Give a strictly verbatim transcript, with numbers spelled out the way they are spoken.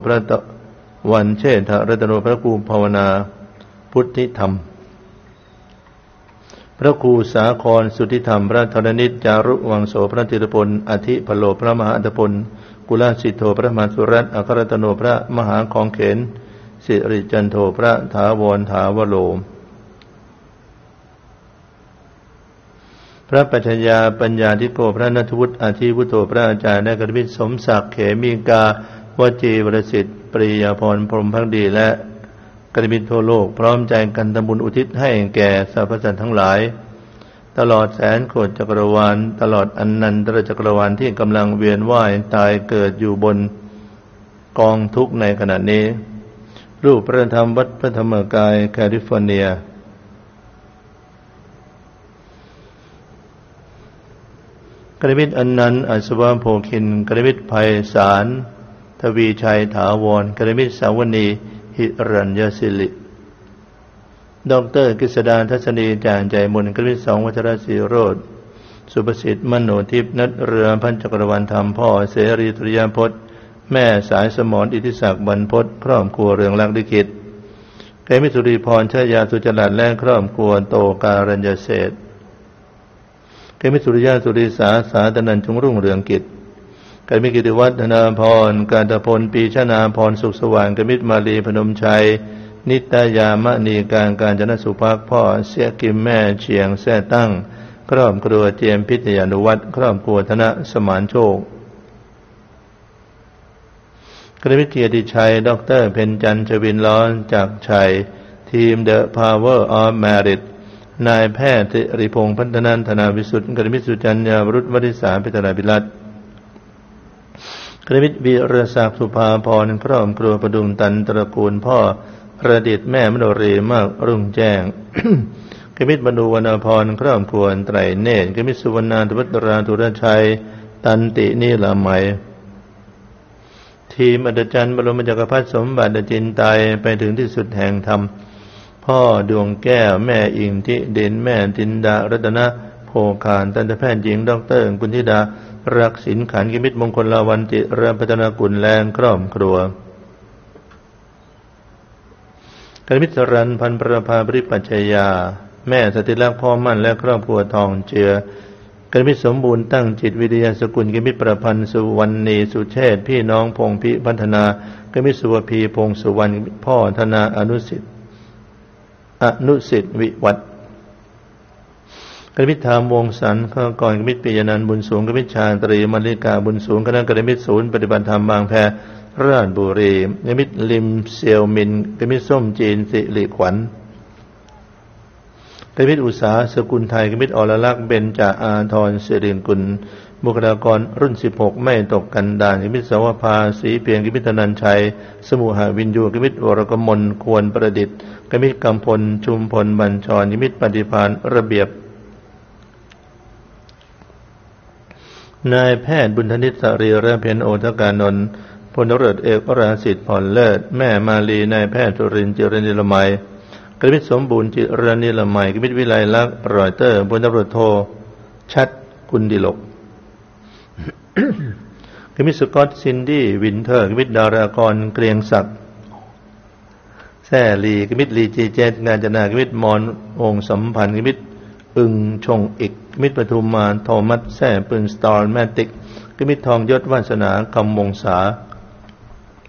พระตะวันเชษฐรัตโนพระครูภาวนาพุทธิธรรมพระครูสาครสุทธิธรรมพระธรณิตจารุวังโสพระธิรพลอธิพโลพระมหาอัตพลกุลาสิทโธพระมหาสุรัตน์อัครตโนพระมหาของเขนสิริจันโทพระถาวรถาวโรพระปัจจยาปัญญาธิโกพระนัทวุฒิอาทิวุโตพระอาจารย์และกระพิษสมศักดิ์เขมิกาวจีวรสิทธิ์ปริยาพรพรหมพักดีและกระพิษทั่วโลกพร้อมใจกันทำบุญอุทิศให้แก่สรรพสัตว์ทั้งหลายตลอดแสนโกฏจักรวาลตลอดอนันตรจักรวาลที่กำลังเวียนว่ายตายเกิดอยู่บนกองทุกข์ในขณะนี้รูปพระธรรมวัดพระธรรมกายแคลิฟอร์เนียกระมิตรอนันต์อัศวโภคินกระมิตรไพศาลทวีชัยถาวรกระมิตรสาวณีหิรัญญศิริดอกเตอร์กฤษดาทัศนีจางใจมนกระมิตรสองวัชรศรีโรจน์สุประสิทธิ์มโนทิพย์นัทเรือพันจักรวรรณธรรมพ่อเสรีตริยพจน์แม่สายสมรอิทธิศักดิ์บรรพตครอบครัวเรืองรักลิขิตกระมิตรสุริพรชยาสุจรัตน์และครอบครัวโตการัญญเศรษฐ์กมิตรสุริยาสุริสาสาธนันจงรุ่งเรืองกิจกมิตรกิติวัฒนาพรกาตพลปีชนาพรสุขสว่างกมิตรมาลีพนมชัยนิตยามณีการการจนสุภาคพ่อเสียกิมแม่เชียงแท่ตั้งครอบครัวเจียมพิทยานุวัฒน์ครอบครัวธนสมานโชคกมิตรเกียรติชัยดรเพ็ญจันทร์ชวินล้อนจากชัยทีม The Power of Meritนายแพทย์สิริพงษ์พัฒนันธนาวิสุทธิ์กฤมิตรสุจัญญาวรุษวริษาพิตราภิรัตน์กฤมิตรวีรศักดิ์สุภาพรครอบครัวประดุงตันตระกูลพ่อประดิษฐ์แม่มโนรีมากรุ่งแจ้ง กฤมิตรบรรดุวรรณพรครอบครัวไตรเนตรกฤมิตรสุวรรณาธุวัตราธุรชัยตันตินิลามัยทีมอัศจรรย์บรมจักรพรรดิสมบัติจินไตยไปถึงที่สุดแห่งธรรมพ่อดวงแก้วแม่อิงทิเด่นแม่จินดารัตนะโพคารทันตแพทย์หญิงดรกุลธิดารักษิณขันธ์กิมิตรมงคลลาวันติเรพัฒนากุลแลงครอบครัวกฤมิตรสรัญพันประภาบริปัชยาแม่สติลักษณ์พ่อมั่นและครอบครัวทองเจือกฤมิตรสมบูรณ์ตั้งจิตวิทยาสกุลกฤมิตรประพันธ์สุวรรณีสุเชษฐ์พี่น้องพงพิพัฒนากฤมิตรสุวพีพงสุวรรณพ่อธนาอนุสิทธิ์อนุสิทธิ์วิวัฒน์กฤมิตรธรรมวงศรข้ากรกฤมิตรปิยนันท์บุญสูงกฤมิตรชาตรีมลิกาบุญสูงคณะกฤมิตรศูนย์ปฏิบัติธรรมบางแพราชบุรีกฤมิตรลิมเซียวมินกฤมิตรส้มจีนสิริขวัญกฤมิตรอุษาสกุลไทยกฤมิตรอรลักษณ์เบญจอาทรสิริกุลบุคลากรรุ่นสิบหกไม่ตกกันดารกฤมิตรสวภาศรีเพียงกฤมิตรธนัญชัยสมุหวินยูกฤมิตรวรกมลควรประดิษฐ์กฤมิตรกำพลชุมพลบัญชรกฤมิตรปฏิภาณระเบียบนายแพทย์บุญธนิตสรีระเพ็ญโอทกานนท์พลตำรวจเอกวราสิทธิ์ผ่อนเลิศแม่มาลีนายแพทย์สุรินทร์จิรนิรมัยกฤมิตรสมบูรณ์จิรนิรมัยกฤมิตรวิไลลักษณ์รอยเตอร์พลตำรวจโทชัดกุลดิลกกฤมิตรสกอตซินดี้วินเทอร์กฤมิตรดารากรเกรียงศักดิ์แซ่ลีกฤมิตรลีจีเจตงานจนากฤมิตรมอนองค์สัมพันธ์กฤมิตรอึงชงอิกกฤมิตรปทุมมาโทมัสแซ่ปืนสตอร์แมติกกฤมิตรทองยศวาสนาคำวงศา